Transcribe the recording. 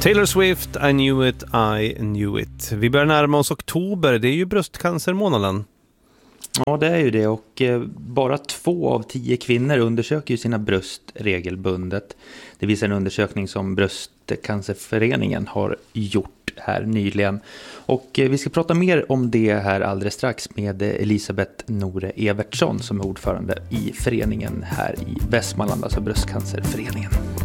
Taylor Swift, I knew it. Vi börjar närma oss oktober, det är ju bröstcancermånaden. Ja, det är ju det, och bara 2 av 10 kvinnor undersöker ju sina bröst regelbundet. Det visar en undersökning som Bröstcancerföreningen har gjort här nyligen. Och vi ska prata mer om det här alldeles strax med Elisabeth Nore Evertsson som är ordförande i föreningen här i Västmanland, alltså Bröstcancerföreningen.